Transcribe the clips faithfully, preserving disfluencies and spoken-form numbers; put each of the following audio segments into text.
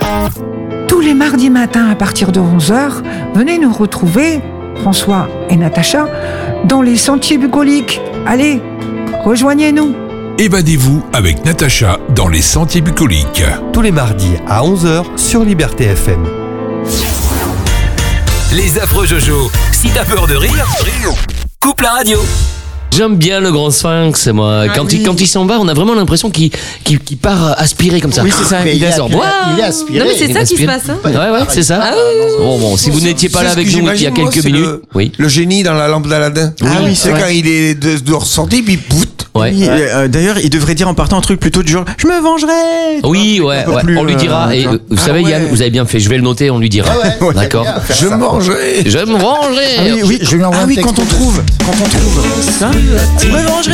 Tous les mardis matins à partir de onze heures, venez nous retrouver, François et Natacha, dans les sentiers bucoliques. Allez, rejoignez-nous. Évadez-vous avec Natacha dans les sentiers bucoliques. Tous les mardis à onze heures sur Liberté F M. Les affreux Jojo. Si t'as peur de rire, coupe la radio. J'aime bien le grand sphinx, moi. Ah, quand, oui. il, quand il s'en va, on a vraiment l'impression qu'il, qu'il, qu'il part aspirer comme ça. Oui, c'est ça. Il, Il est sort. aspiré. Waouh. Il est aspiré. Non, mais c'est Il ça qui se aspire. passe. Hein. Ouais, ouais, c'est ça. Ah oui. Bon, bon, si vous n'étiez pas là avec nous il y a quelques minutes. Le, Oui. le génie dans la lampe d'Aladin. Ah oui, c'est c'est vrai. quand il est de, de ressorti, puis pout. Ouais. Oui, euh, d'ailleurs, il devrait dire en partant un truc plutôt du genre « Je me vengerai !» Oui, ouais, ouais. Plus, On lui dira. euh, Et euh, vous ah savez, ouais. Yann, vous avez bien fait. Je vais le noter. On lui dira. ouais. D'accord. Je mangerai. Je me rangerai. Ah oui, oui, Je lui envoie ah un oui, texte. quand on trouve, quand on trouve ça, je me vengerai.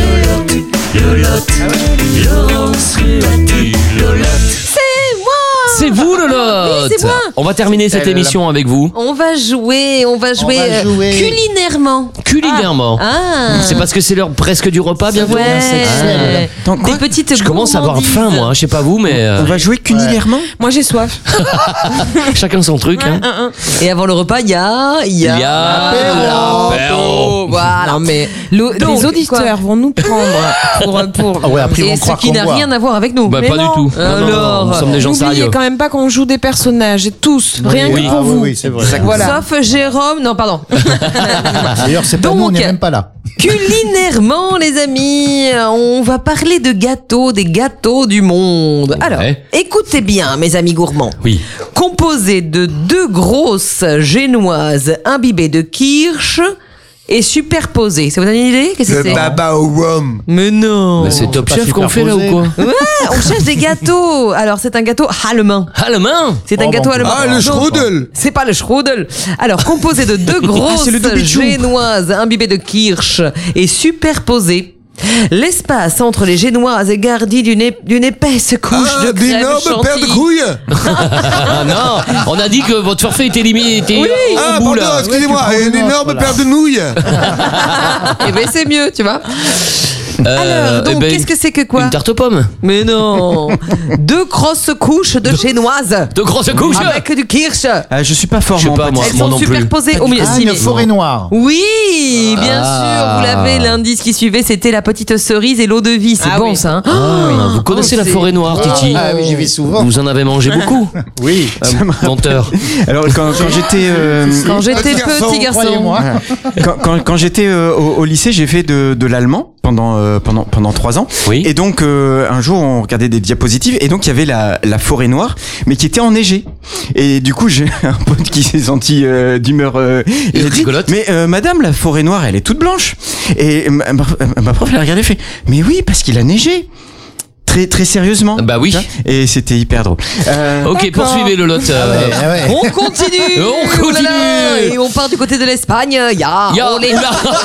C'est vous, le lot. Oui, c'est moi. On va terminer cette Elle, émission avec vous. On va jouer, on va jouer, va euh, jouer. culinairement. Culinairement. Ah. C'est parce que c'est l'heure presque du repas bientôt. Ouais. Attends, quoi Des petites Je commence à avoir faim, moi. Je sais pas vous, mais euh, On va jouer culinairement. Moi j'ai soif. chacun son truc. Hein. Et avant le repas, il y a, il y a, Il y a l'apéro. Voilà. Mais le- Donc, les auditeurs vont nous prendre pour, pour Ah ouais, après ils Et vont ce croire qui qu'on n'a boit. rien à voir avec nous. Bah, Mais pas non. du tout. Non, non, non, Alors, nous sommes des gens N'oubliez sérieux. quand même pas qu'on joue des personnages et tous, rien Oui, que pour ah vous. oui, oui, c'est vrai. Voilà. Sauf Jérôme. Non, pardon. D'ailleurs, c'est pas nous, on Donc, n'est même pas là. Culinairement, les amis, on va parler de gâteaux, des gâteaux du monde. Alors, Ouais. écoutez bien, mes amis gourmands. Oui. Composé de deux grosses génoises imbibées de kirsch et superposées. Ça vous donne une idée? Qu'est-ce que Le c'est? baba au rhum. Mais non. Bah, c'est Top pas Chef qu'on fait là ou quoi? superposé. Ouais, on cherche des gâteaux. Alors, c'est un gâteau allemand. Allemand. C'est un Oh, gâteau bon, allemand. Ah, le Non, strudel. c'est pas le strudel. Alors, composé de deux grosses c'est le doubichou. génoises imbibées de kirsch et superposées. L'espace entre les génoises est garni d'une ép- d'une épaisse couche Ah, de crème d'énormes paires de chantilly. couilles. Ah non, on a dit que votre forfait était limité Oui. au Ah, bout pardon, là. excusez-moi, Ouais, tu une prends une énorme autre, paire de nouilles. Eh ben, c'est mieux, tu vois. Euh, Alors, donc, eh ben, qu'est-ce que c'est que quoi? Une tarte aux pommes. Mais non. Deux grosses couches de génoises De grosses couches. avec du kirsch. Ah, je suis pas fort, Je sais mon pas, pote. moi. Elles sont non plus. superposées au milieu. Ah, Si, une mais- forêt noire. Oui, bien Ah. sûr, vous l'avez. L'indice qui suivait, c'était la petite cerise et l'eau de vie. C'est Ah bon, oui. ça. Hein. Ah, vous connaissez la c'est- forêt noire, Titi? Ah oui, j'y vais souvent. Vous en avez mangé beaucoup? Oui. Ah, menteur. Alors, quand, quand j'étais... euh, Quand j'étais Petit garçon, petit garçon. Croyez-moi. quand, quand, quand j'étais euh, au, au lycée, j'ai fait de, de l'allemand pendant euh, pendant pendant trois ans. Oui. Et donc euh, un jour, on regardait des diapositives et donc il y avait la, la forêt noire, mais qui était enneigée. Et du coup, j'ai un pote qui s'est senti euh, d'humeur. Euh, il a dit, rigolote. mais euh, Madame, la forêt noire, elle est toute blanche. Et ma, ma, ma prof, elle a regardé, et fait, mais oui, parce qu'il a neigé. Très très sérieusement. Bah oui. Et c'était hyper drôle. Euh, Ok, poursuivez le lot. euh, Ah ouais. On continue. On continue. Oh là là. Et on part du côté de l'Espagne. Il y a. Il y a on les-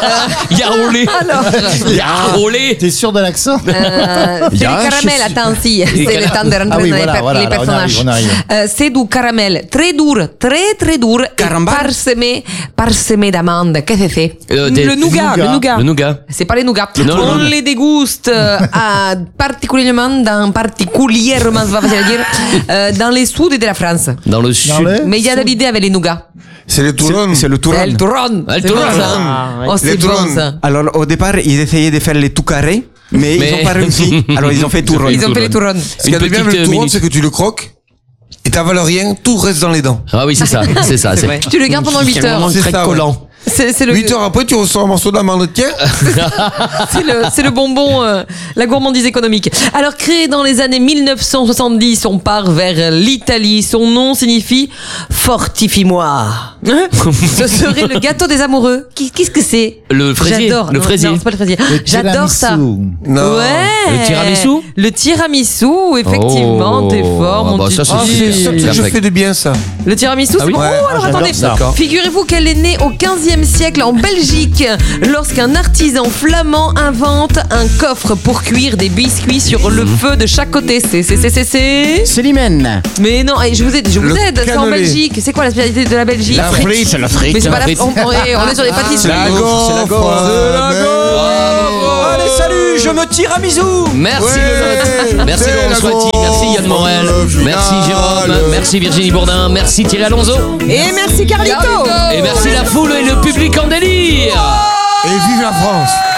Il y a roulé. Alors. Il y a roulé. T'es sûr de l'accent? Euh, c'est du Ya, je caramel, suis- attends, si. C'est le temps de rentrer Ah oui, dans les, voilà, per- voilà, les là, on personnages. arrive, on arrive. Euh, c'est du caramel très dur, très très dur, et Caramba. parsemé, parsemé d'amandes. Qu'est-ce que c'est? Euh, des- Le nougat, le nougat. Le nougat. C'est pas les nougats. Non, on non, non. les déguste euh, à, particulièrement dans, particulièrement, c'est pas facile à dire, euh, dans les sud de la France. Dans le sud. le- Mais il y a de l'idée avec les nougats. C'est le touron. c'est le touron. El turron. El C'est bon, turron. ça. Oh, c'est Les bon turron. ça. Alors au départ, ils essayaient de faire les tout carrés, mais, Mais- ils ont pas réussi. Alors ils ont fait tout rond. Ils ont fait les turrons. Ce qu'il y a de Une bien avec petite le touron, minute. c'est que tu le croques et t'avales rien, tout reste dans les dents. Ah oui, c'est ça, c'est ça. C'est vrai. Tu le gardes pendant huit heures. C'est Très ça, ouais. collant. C'est c'est le, huit heures après, tu ressors un morceau d'amande. Tiens, c'est le, c'est le bonbon, euh, la gourmandise économique. Alors, créé dans les années mille neuf cent soixante-dix, on part vers l'Italie. Son nom signifie fortifie-moi. Hein? Ce serait le gâteau des amoureux. Qui- Qu'est-ce que c'est? Le fraisier. J'adore. Le Non, fraisier. Non, c'est pas le fraisier. Le J'adore ça. tiramisu. non. Ouais. Le tiramisu Le tiramisu, effectivement, Oh. t'es fort, Ah mon bah, petit ça, c'est Ah, Titi. c'est ça que je Perfect. fais de bien, ça. Le tiramisu, c'est oui bon. Ouais. Oh, alors Ah, attendez. j'adore ça. D'accord. Figurez-vous qu'elle est née au quinzième siècle en Belgique, lorsqu'un artisan flamand invente un coffre pour cuire des biscuits sur le feu de chaque côté. C'est, c'est, c'est, c'est, c'est. C'est l'hymen. Mais non, et je vous aide, je vous Le aide. C'est en cannelé. Belgique. C'est quoi la spécialité de la Belgique? La frite, c'est la frite. Mais c'est pas la. frite. On, on est, on est sur les pâtisseries. La gaufre, gaufre. c'est la gaufre. C'est la Bravo. gaufre. Allez, salut, je me tire à bisous. Merci Ouais, le lot. Merci c'est Laurent la Swati. gaufre. Merci Yann Morel. Le Merci final. Jérôme. Merci Virginie Bourdin, merci Thierry Alonso. Et merci Carlito. Et merci la foule et le public en délire. Et vive la France.